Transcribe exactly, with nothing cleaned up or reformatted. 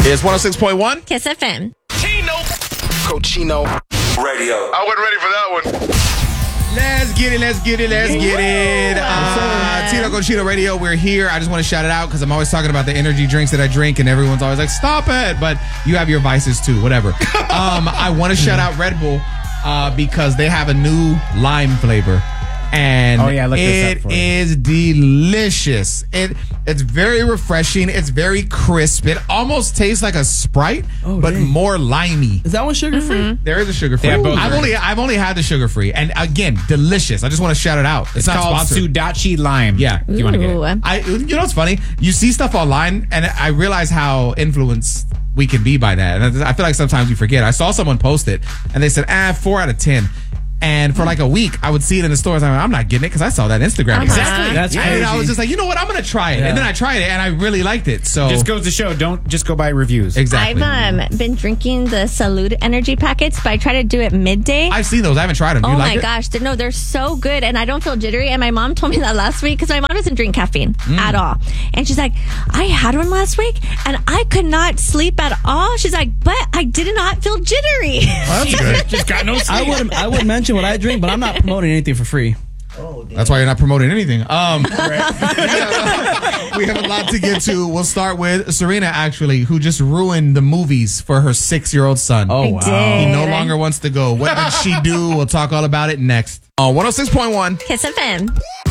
It's one oh six point one. Kiss F M. Tino. Cochino Radio. I wasn't ready for that one. Let's get it, let's get it, let's get it. Uh, Tino Cochino Radio, we're here. I just want to shout it out because I'm always talking about the energy drinks that I drink and everyone's always like, stop it. But you have your vices too, whatever. um, I want to shout out Red Bull uh, because they have a new lime flavor. And oh, yeah, look this it up for you. is delicious. It It's very refreshing. It's very crisp. It almost tastes like a Sprite, oh, but dang. more limey. Is that one sugar free? Mm-hmm. There is a sugar free. Yeah, both I've are. only I've only had the sugar free, and again, delicious. I just want to shout it out. It's, It's not called sponsored. Sudachi Lime. Yeah. If you want to get Ooh. it. I you know what's funny? You see stuff online, and I realize how influenced we can be by that. And I feel like sometimes we forget. I saw someone post it, and they said, "Ah, four out of ten." And for like a week, I would see it in the stores. I'm, like, I'm not getting it because I saw that Instagram. Uh-huh. Exactly. That's And crazy. I was just like, you know what? I'm going to try it. Yeah. And then I tried it, and I really liked it. So Just goes to show, don't just go by reviews. exactly. I've um, been drinking the Salud energy packets, but I try to do it midday. I've seen those. I haven't tried them. Oh you my like it? gosh. They're, no, they're so good. And I don't feel jittery. And my mom told me that last week because my mom doesn't drink caffeine Mm. at all. And she's like, I had one last week and I could not sleep at all. She's like, but I did not feel jittery. That's good. Just got no sleep. I would I would mention what I drink, but I'm not promoting anything for free. That's why you're not promoting anything. Um, we have a lot to get to. We'll start with Serena, actually, who just ruined the movies for her six-year-old son. Oh, I wow. did. He no longer wants to go. What did she do? We'll talk all about it next. On one oh six point one. Kiss F M.